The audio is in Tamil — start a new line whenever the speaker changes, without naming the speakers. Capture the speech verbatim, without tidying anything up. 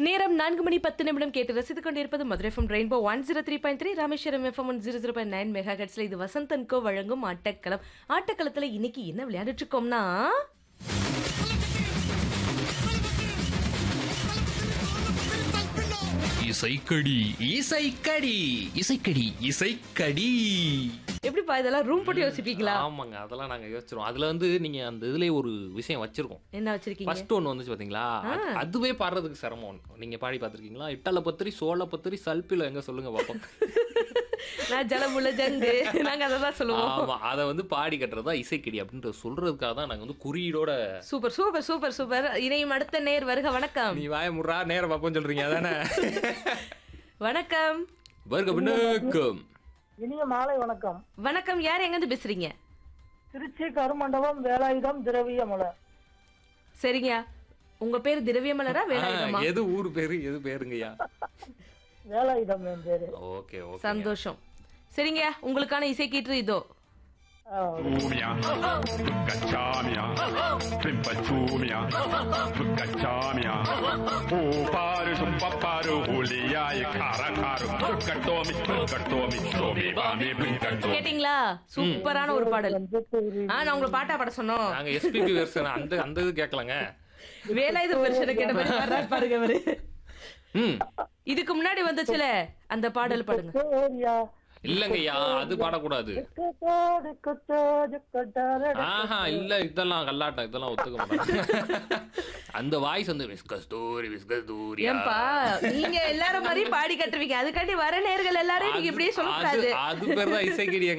நேரம் நான்கு மணி பத்து நிமிடம் கேட்டு ரசித்துக் கொண்டிருப்பது Madurai FM rainbow one zero three point three Rameswaram FM one zero zero point nine mega ஹெட்ஸ்ல இது வசந்தன்கோ வழங்கும் ஆட்டக்களம். ஆட்டக்களத்துல இன்னைக்கு என்ன விளையாடிட்டு இருக்கோம்னா
இசைக்கடி இசைக்கடி இசைக்கடி இசைக்கடி.
எப்படிப்பா இதெல்லாம் ரூம் போட்டு யோசிப்பீங்களா?
ஆமாங்க, அதெல்லாம் நாங்க யோசிச்சிருவோம். அதுல வந்து நீங்க அந்த இதுலயே ஒரு விஷயம் வச்சிருக்கோம்.
என்ன வச்சிருக்கீங்க?
ஃபர்ஸ்ட் ஒன்னு வந்துச்சு பாத்தீங்களா, அது- அதுவே பாடுறதுக்கு சிரமம். நீங்க பாடி பாத்திருக்கீங்களா? இட்டால பத்திரி சோள பத்திரி சல்பில எங்க சொல்லுங்க பாப்போம்.
நான் ஜலமுள்ள ஜங்கு நாங்க அதை தான் சொல்லுவோம்.
ஆமா, அதை வந்து பாடி கட்டுறதா இசைக்கடி அப்படின்ற சொல்றதுக்காக தான் நாங்க வந்து குறியீடோட.
Super super super super. இணையும் அடுத்த நேர் வருக. வணக்கம்.
நீ வாய முறா நேரம் பாப்போம் சொல்றீங்க அதானே?
வணக்கம்.
வருக வணக்கம்.
இனிய மாலை வணக்கம்.
வணக்கம். யார் எங்க இருந்து பேசுறீங்க?
திருச்சி கருமண்டபம் வேலாயுதம் திரவியமலை.
சரிங்க, உங்க பேர் திரவியமலரா வேலாயுதமா?
எது ஊர் பேரு எது பேருங்கய்யா?
வேலாயுதம் என் பேரு.
ஓகே ஓகே,
சந்தோஷம். சரிங்க, உங்களுக்கான இசை கீற்று இதோ.
ஆ,
Ciumia, Cacciamia, Pimpacciumia, Cacciamia, O pare su paparo, Ulia e Caracaru, Catomi, Catomi, Somi, Bami, Pincato.
கேட்டிங்களா? சூப்பரான ஒரு பாடல். ஆ, நான் உங்களை பாட்டா பாட சொன்னோம்.
நாங்க எஸ்பிபி வெர்ஷன் அந்த அந்த இது கேட்கலங்க.
வேலாயுத வெர்ஷனை கேட்ட மாதிரி பாடுறாரு பாருங்க அவரு.
ம்,
இதுக்கு முன்னாடி வந்துச்சுல அந்த பாடல் பாடுங்க.
விக்டோரியா,
இல்லங்கய்யா, அது பாடக்கூடாது.
கட்டாடு, கட்டாடு, கட்டாடு.
ஆஹா, இல்ல, இதெல்லாம் கல்லாட்டம், இதெல்லாம் ஒத்துக்க மாட்டாங்க. அந்த வாய்ஸ் வந்து விஸ்கஸ் தூரி விஸ்கஸ் தூரியா.
ஏன்பா நீங்க எல்லாரும் மாதிரி பாடி கட்டுவீங்க, அதுக்காண்டி வர நேர்கள் எல்லாரும் நீங்க இப்படியே சொல்லக்கூடாது.
அது பேர் தான் இசைக்கடி.